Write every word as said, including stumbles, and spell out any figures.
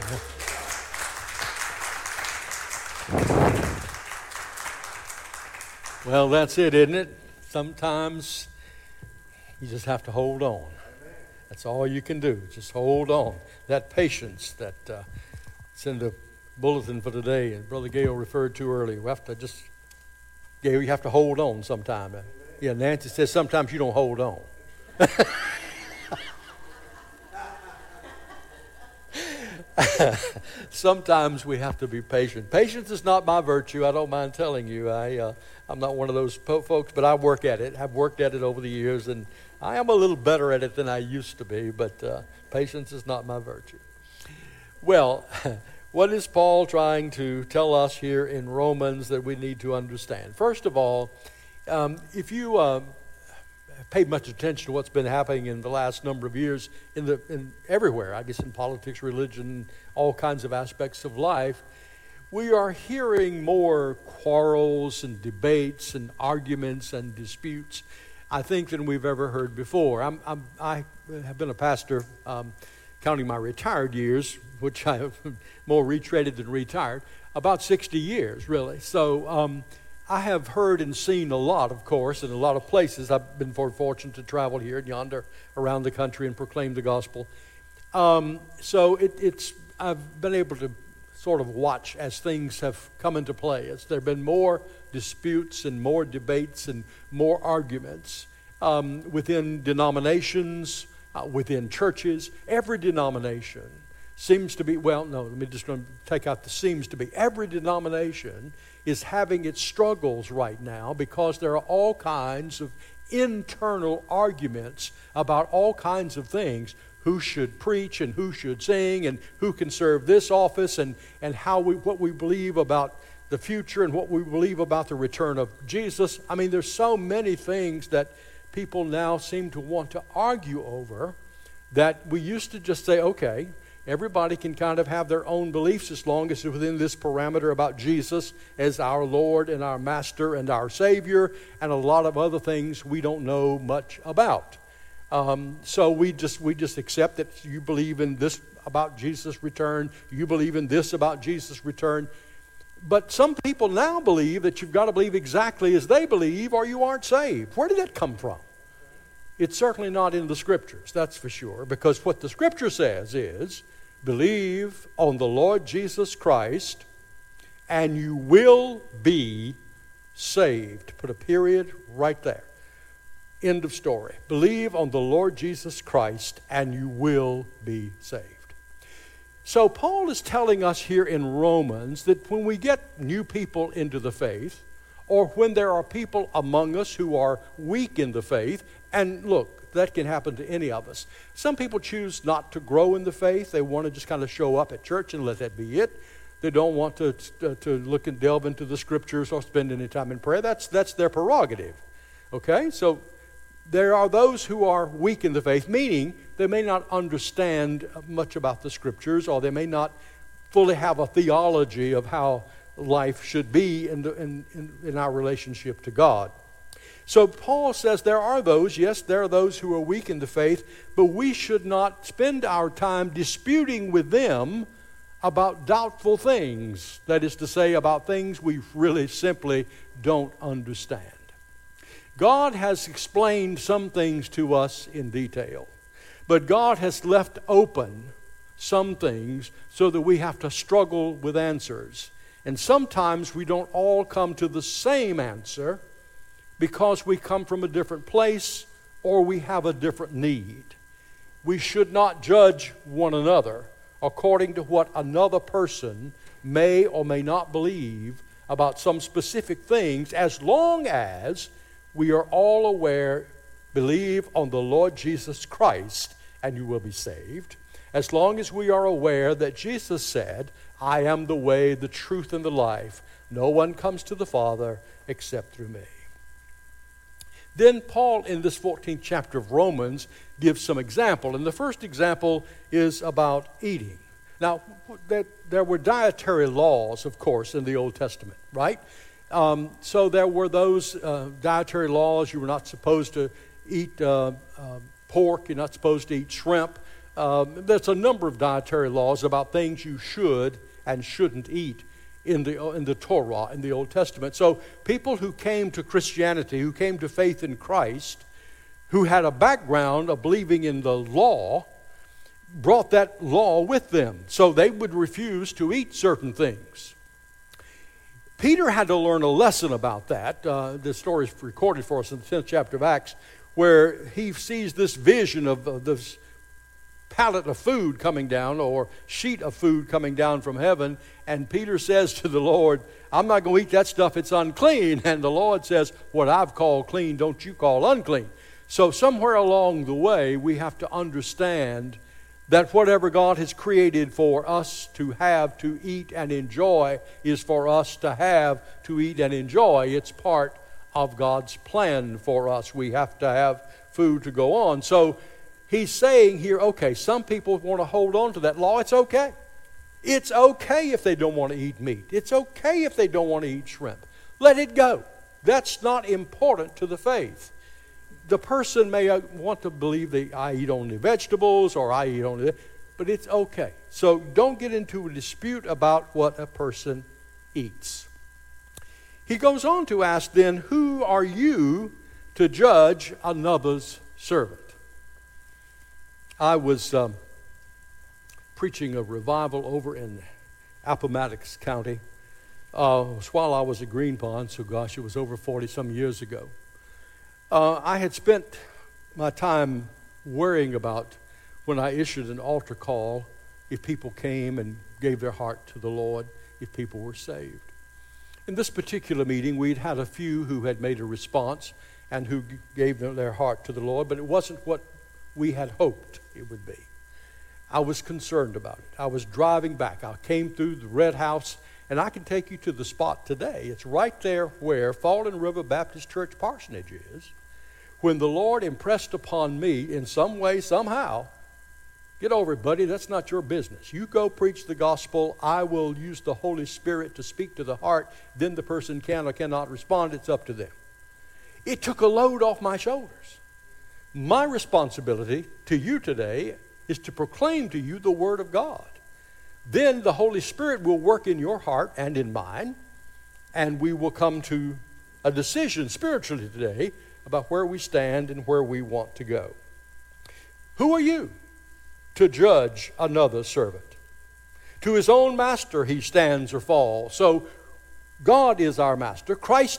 Well, that's it, isn't it? Sometimes you just have to hold on. That's all you can do. Just hold on. That patience that uh, it's in the bulletin for today, and Brother Gale referred to earlier. We have to just, Gale, you have to hold on sometime. Yeah, Nancy says sometimes you don't hold on. Sometimes we have to be patient. Patience is not my virtue. I don't mind telling you. I, uh, I'm not one of those po- folks, but I work at it. I've worked at it over the years, and I am a little better at it than I used to be, but uh, patience is not my virtue. Well, what is Paul trying to tell us here in Romans that we need to understand? First of all, um, if you uh, paid much attention to what's been happening in the last number of years in the in everywhere, I guess in politics, religion, all kinds of aspects of life, we are hearing more quarrels and debates and arguments and disputes, I think, than we've ever heard before. I'm, I'm, I have been a pastor, um, counting my retired years, which I have more retreaded than retired, about sixty years, really. So um, I have heard and seen a lot, of course, in a lot of places. I've been fortunate to travel here and yonder around the country and proclaim the gospel. Um, so it, it's I've been able to sort of watch as things have come into play. As there have been more disputes and more debates and more arguments um, within denominations, uh, within churches. Every denomination seems to be, well, no, let me just take out the seems to be. Every denomination is having its struggles right now because there are all kinds of internal arguments about all kinds of things. Who should preach and who should sing and who can serve this office and, and how we what we believe about the future and what we believe about the return of Jesus. I mean, there's so many things that people now seem to want to argue over that we used to just say, okay, everybody can kind of have their own beliefs as long as it's within this parameter about Jesus as our Lord and our Master and our Savior and a lot of other things we don't know much about. Um, so we just we just accept that you believe in this about Jesus' return, you believe in this about Jesus' return. But some people now believe that you've got to believe exactly as they believe or you aren't saved. Where did that come from? It's certainly not in the Scriptures, that's for sure, because what the Scripture says is, believe on the Lord Jesus Christ and you will be saved. Put a period right there. End of story. Believe on the Lord Jesus Christ and you will be saved. So Paul is telling us here in Romans that when we get new people into the faith, or when there are people among us who are weak in the faith, and look, that can happen to any of us. Some people choose not to grow in the faith. They want to just kind of show up at church and let that be it. They don't want to, to, to look and delve into the Scriptures or spend any time in prayer. That's, that's their prerogative. Okay? So there are those who are weak in the faith, meaning they may not understand much about the Scriptures, or they may not fully have a theology of how life should be in, the, in, in, in our relationship to God. So Paul says there are those, yes, there are those who are weak in the faith, but we should not spend our time disputing with them about doubtful things. That is to say, about things we really simply don't understand. God has explained some things to us in detail, but God has left open some things so that we have to struggle with answers. And sometimes we don't all come to the same answer because we come from a different place or we have a different need. We should not judge one another according to what another person may or may not believe about some specific things, as long as we are all aware, believe on the Lord Jesus Christ and you will be saved. As long as we are aware that Jesus said, I am the way, the truth, and the life. No one comes to the Father except through me. Then Paul, in this fourteenth chapter of Romans, gives some example. And the first example is about eating. Now, there were dietary laws, of course, in the Old Testament, right? Um, so there were those uh, dietary laws. You were not supposed to eat uh, uh, pork. You're not supposed to eat shrimp. um, there's a number of dietary laws about things you should and shouldn't eat in the, in the Torah, in the Old Testament. So people who came to Christianity, who came to faith in Christ, who had a background of believing in the law, brought that law with them. So they would refuse to eat certain things. Peter had to learn a lesson about that. Uh, the story is recorded for us in the tenth chapter of Acts, where he sees this vision of, of this pallet of food coming down, or sheet of food coming down from heaven. And Peter says to the Lord, I'm not going to eat that stuff, it's unclean. And the Lord says, what I've called clean, don't you call unclean. So somewhere along the way, we have to understand that whatever God has created for us to have, to eat, and enjoy is for us to have, to eat, and enjoy. It's part of God's plan for us. We have to have food to go on. So he's saying here, okay, some people want to hold on to that law. It's okay. It's okay if they don't want to eat meat. It's okay if they don't want to eat shrimp. Let it go. That's not important to the faith. The person may want to believe that I eat only vegetables or I eat only, but it's okay. So don't get into a dispute about what a person eats. He goes on to ask then, who are you to judge another's servant? I was um, preaching a revival over in Appomattox County. Uh, it was while I was at Green Pond, so gosh, it was over forty some years ago. Uh, I had spent my time worrying about when I issued an altar call, if people came and gave their heart to the Lord, if people were saved. In this particular meeting, we'd had a few who had made a response and who gave their heart to the Lord, but it wasn't what we had hoped it would be. I was concerned about it. I was driving back. I came through the Red House, and I can take you to the spot today. It's right there where Fallen River Baptist Church parsonage is. When the Lord impressed upon me in some way, somehow, get over it, buddy, that's not your business. You go preach the gospel. I will use the Holy Spirit to speak to the heart. Then the person can or cannot respond. It's up to them. It took a load off my shoulders. My responsibility to you today is to proclaim to you the Word of God. Then the Holy Spirit will work in your heart and in mine, and we will come to a decision spiritually today about where we stand and where we want to go. Who are you to judge another servant? To his own master he stands or falls. So God is our master. Christ